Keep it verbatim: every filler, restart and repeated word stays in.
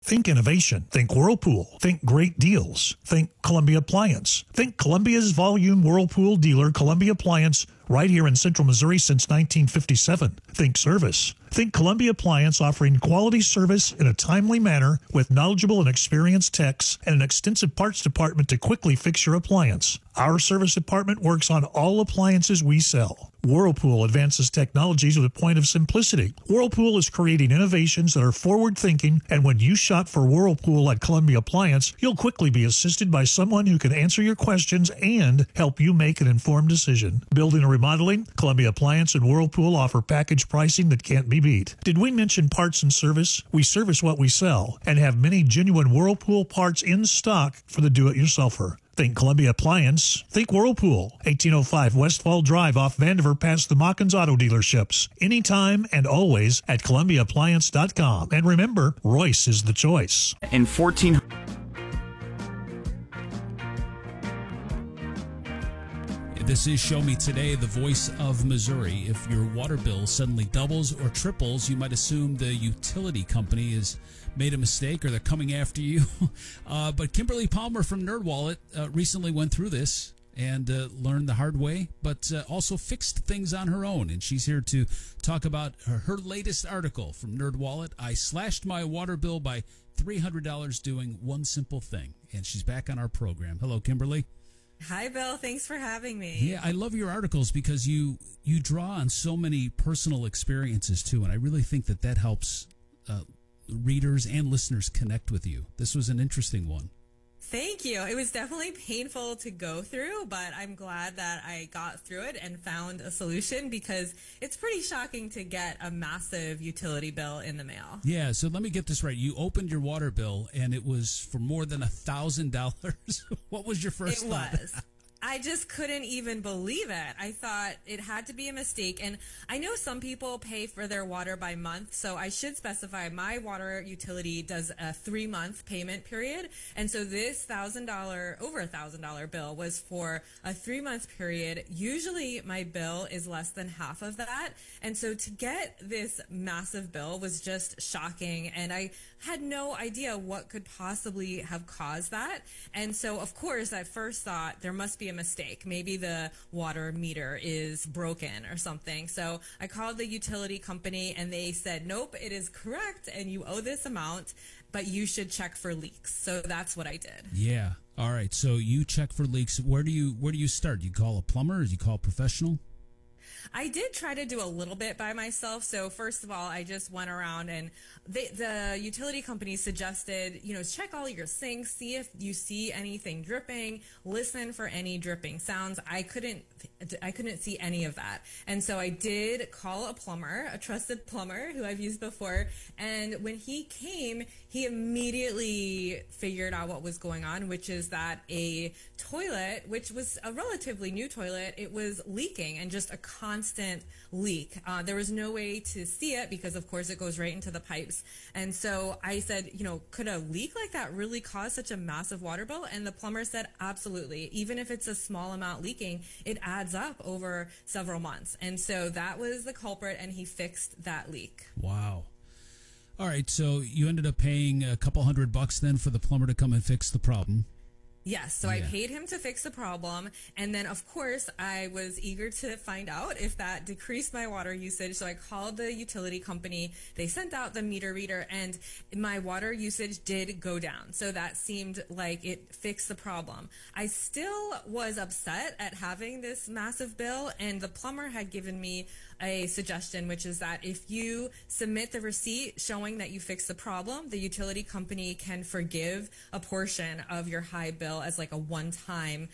Think innovation. Think Whirlpool. Think great deals. Think Columbia Appliance. Think Columbia's volume Whirlpool dealer, Columbia Appliance, right here in Central Missouri since nineteen fifty-seven. Think service. Think Columbia Appliance, offering quality service in a timely manner with knowledgeable and experienced techs and an extensive parts department to quickly fix your appliance. Our service department works on all appliances we sell. Whirlpool advances technologies with a point of simplicity. Whirlpool is creating innovations that are forward-thinking, and when you shop for Whirlpool at Columbia Appliance, you'll quickly be assisted by someone who can answer your questions and help you make an informed decision. Building or remodeling, Columbia Appliance and Whirlpool offer package pricing that can't be beat. Did we mention parts and service? We service what we sell and have many genuine Whirlpool parts in stock for the do-it-yourselfer. Think Columbia Appliance. Think Whirlpool. eighteen oh five Westfall Drive off Vandiver past the Mockins Auto Dealerships. Anytime and always at Columbia Appliance dot com. And remember, Royce is the choice. In fourteen... This is Show Me Today, the voice of Missouri. If your water bill suddenly doubles or triples, you might assume the utility company has made a mistake or they're coming after you. Uh, but Kimberly Palmer from NerdWallet uh, recently went through this and uh, learned the hard way, but uh, also fixed things on her own. And she's here to talk about her, her latest article from NerdWallet. I slashed my water bill by three hundred dollars doing one simple thing. And she's back on our program. Hello, Kimberly. Hi, Bill. Thanks for having me. Yeah, I love your articles because you you draw on so many personal experiences, too. And I really think that that helps uh, readers and listeners connect with you. This was an interesting one. Thank you. It was definitely painful to go through, but I'm glad that I got through it and found a solution because it's pretty shocking to get a massive utility bill in the mail. Yeah, so let me get this right. You opened your water bill, and it was for more than one thousand dollars. What was your first it thought? It was. I just couldn't even believe it. I thought it had to be a mistake. And I know some people pay for their water by month, so I should specify my water utility does a three-month payment period. And so this one thousand dollars, over a one thousand dollars bill was for a three-month period. Usually my bill is less than half of that. And so to get this massive bill was just shocking. And I had no idea what could possibly have caused that. And so, of course, I first thought there must be a mistake. Maybe the water meter is broken or something. So I called the utility company and they said, nope, it is correct and you owe this amount, but you should check for leaks. So that's what I did. Yeah. All right. So you check for leaks. Where do you where do you start? Do you call a plumber or do you call a professional? I did try to do a little bit by myself. So first of all, I just went around and they, the utility company suggested, you know, check all your sinks, see if you see anything dripping, listen for any dripping sounds. I couldn't, I couldn't see any of that. And so I did call a plumber, a trusted plumber who I've used before. And when he came, he immediately figured out what was going on, which is that a toilet, which was a relatively new toilet, it was leaking and just a constant leak. Uh, there was no way to see it because, of course, it goes right into the pipes. And so I said, you know, could a leak like that really cause such a massive water bill? And the plumber said, absolutely. Even if it's a small amount leaking, it adds up over several months. And so that was the culprit, and he fixed that leak. Wow. All right, so you ended up paying a couple hundred bucks then for the plumber to come and fix the problem. Yes, so yeah. I paid him to fix the problem, and then, of course, I was eager to find out if that decreased my water usage, so I called the utility company. They sent out the meter reader, and my water usage did go down, so that seemed like it fixed the problem. I still was upset at having this massive bill, and the plumber had given me a suggestion, which is that if you submit the receipt showing that you fixed the problem, the utility company can forgive a portion of your high bill as like a one-time